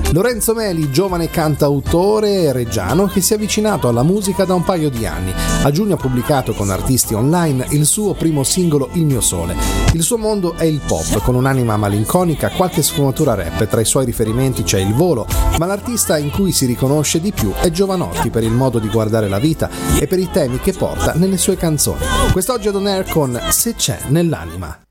Lorenzo Meli, giovane cantautore reggiano che si è avvicinato alla musica da un paio di anni. A giugno ha pubblicato con artisti online il suo primo singolo Il mio sole. Il suo mondo è il pop, con un'anima malinconica, qualche sfumatura rap. Tra i suoi riferimenti c'è Il Volo, ma l'artista in cui si riconosce di più è Jovanotti per il modo di guardare la vita e per i temi che porta nelle sue canzoni. Quest'oggi ad On Air con Se c'è nell'anima.